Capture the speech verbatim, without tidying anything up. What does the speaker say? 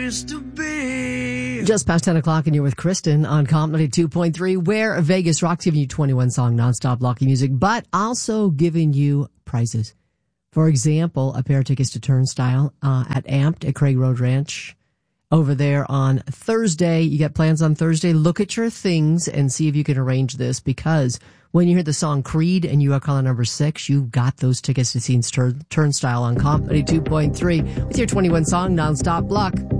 used to be. Just past ten o'clock and you're with Kristen on Comedy two point three, where Vegas Rock's giving you twenty-one song nonstop lucky music, but also giving you prizes. For example, a pair of tickets to Turnstile uh, at Amped at Craig Road Ranch over there on Thursday. You got plans on Thursday? Look at your things and see if you can arrange this, because when you hear the song Creed and you are caller number six, you've got those tickets to see Turnstile on Comedy two point three with your twenty-one song nonstop luck.